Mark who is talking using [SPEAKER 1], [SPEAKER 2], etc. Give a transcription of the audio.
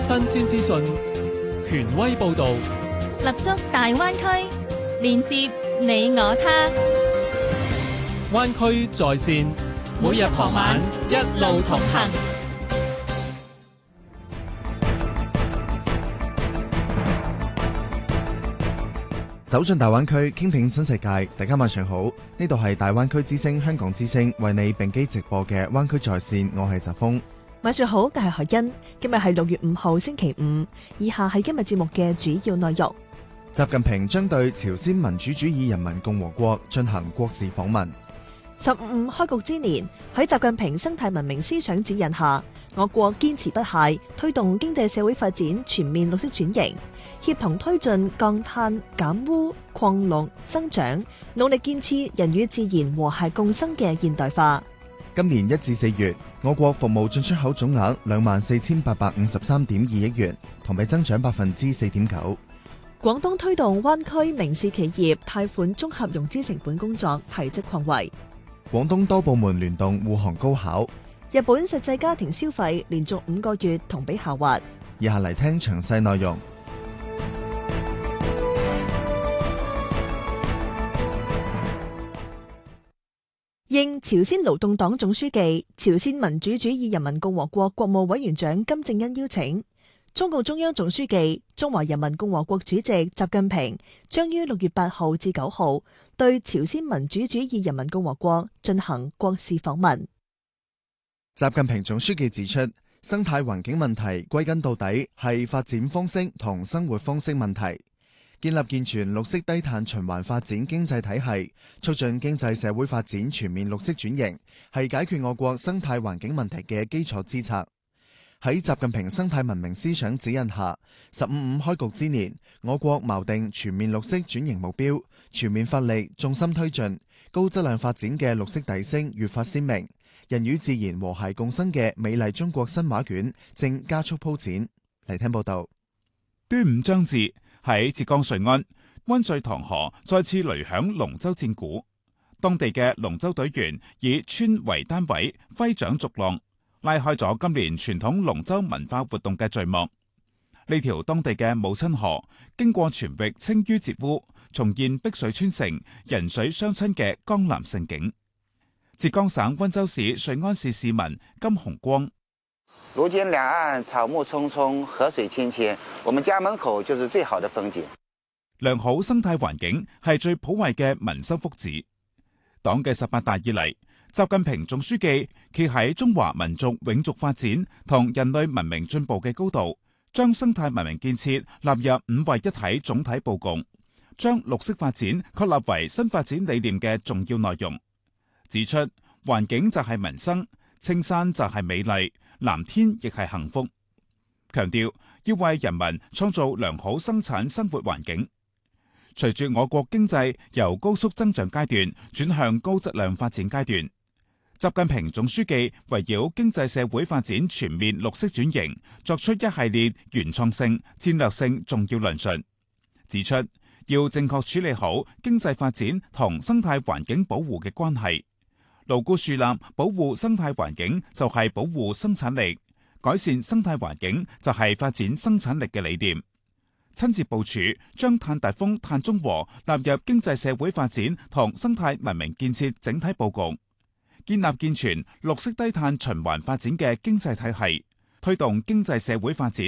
[SPEAKER 1] 新鮮資訊，權威報導，
[SPEAKER 2] 立足大灣區，連接你我他。
[SPEAKER 1] 灣區在線，每日傍晚一路同行。
[SPEAKER 3] 走進大灣區，傾聽新世界。大家晚上好，呢度係大灣區之聲香港之聲為你並機直播嘅灣區在線，我係澤峰。
[SPEAKER 4] 晚上好，我係海欣。今日係6月5號星期五，以下係今日節目嘅主要內容。
[SPEAKER 3] 習近平將對朝鮮民主主義人民共和國進行國事訪問。
[SPEAKER 4] 15開局之年，喺習近平生態文明思想指引下，我國堅持不懈推動經濟社會發展全面綠色轉型，協同推進降碳、減污、擴綠、增長，努力建設人與自然和諧共生嘅現代化。
[SPEAKER 3] 今年1至4月，我國服務進出口總額24,853.2億元，同比增長4.9%。
[SPEAKER 4] 廣東推動灣區民事企業貸款綜合融資成本工作提質擴圍。
[SPEAKER 3] 廣東多部門聯動護航高考。
[SPEAKER 4] 日本實際家庭消費連續5個月同比下滑。
[SPEAKER 3] 以下嚟聽詳細內容。
[SPEAKER 4] 應朝鮮勞動黨總書記、朝鮮民主主義人民共和國國務委員長金正恩邀請，中共中央總書記、中華人民共和國主席習近平將於6月8號至9號對朝鮮民主主義人民共和國進行國事訪問。
[SPEAKER 3] 習近平總書記指出，生態環境問題歸根到底係發展方式同生活方式問題。建立健全綠色低碳循環發展經濟體系，促進經濟社會發展全面綠色轉型，係解決我國生態環境問題嘅基礎之策。喺習近平生態文明思想指引下，15開局之年，我國錨定全面綠色轉型目標，全面發力，重心推進高質量發展嘅綠色底星越發鮮明，人與自然和諧共生嘅美麗中國新畫卷正加速鋪展。嚟聽報道。
[SPEAKER 5] 端午將至，喺浙江瑞安，溫瑞塘河再次雷響龍舟戰鼓，當地嘅龍舟隊員以村為單位揮槳逐浪，拉開咗今年傳統龍舟文化活動嘅序幕。呢條當地嘅母親河經過全域清淤截污，重現碧水穿城、人水相親嘅江南盛景。浙江省溫州市瑞安市市民金紅光：
[SPEAKER 6] 如今兩岸草木蔥蔥，河水清清，我們家門口就是最好的風景。
[SPEAKER 5] 良好生態環境係最普惠嘅民生福祉。黨嘅18大以嚟，習近平總書記企喺中華民族永續發展同人類文明進步嘅高度，將生態文明建設納入5位一體總體報告，將綠色發展確立為新發展理念嘅重要內容。指出環境就係民生，青山就係美麗，藍天亦係幸福。強調要為人民創造良好生產生活環境。隨住我國經濟由高速增長階段轉向高質量發展階段，習近平總書記圍繞經濟社會發展全面綠色轉型，作出一系列原創性、戰略性重要論述，指出要正確處理好經濟發展同生態環境保護嘅關係，牢固樹立保護生態環境就係保護生產力，改善生態環境就係發展生產力嘅理念。親自部署將碳達峰、碳中和納入經濟社會發展同生態文明建設整體報告，建立健全綠色低碳循環發展嘅經濟體系，推動經濟社會發展